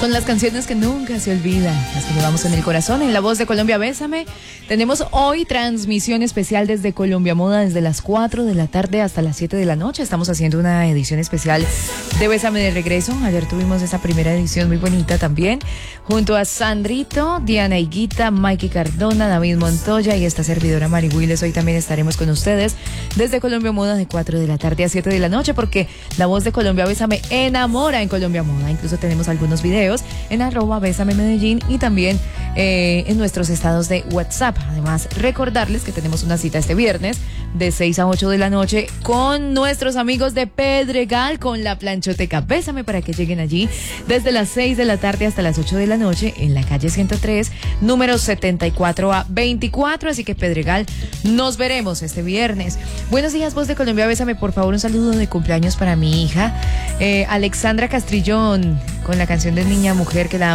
Son las canciones que nunca se olvidan, las que llevamos en el corazón. En La Voz de Colombia, Bésame. Tenemos hoy transmisión especial desde Colombia Moda, desde las 4 de la tarde hasta las 7 de la noche. Estamos haciendo una edición especial de Bésame de regreso. Ayer tuvimos esa primera edición muy bonita también, junto a Sandrito, Diana Higuita, Mikey Cardona, David Montoya y esta servidora Mari Willes. Hoy también estaremos con ustedes desde Colombia Moda de 4 de la tarde a 7 de la noche, porque La Voz de Colombia, Bésame enamora en Colombia Moda. Incluso tenemos algunos videos en @Bésame Medellín y también en nuestros estados de WhatsApp. Además, recordarles que tenemos una cita este viernes de 6 a 8 de la noche con nuestros amigos de Pedregal, con la planchoteca Bésame, para que lleguen allí desde las 6 de la tarde hasta las 8 de la noche en la calle 103, número 74A24. Así que Pedregal, nos veremos este viernes. Buenos días, Voz de Colombia, Bésame. Por favor, un saludo de cumpleaños para mi hija Alexandra Castrillón, con la canción de Niña Mujer, que la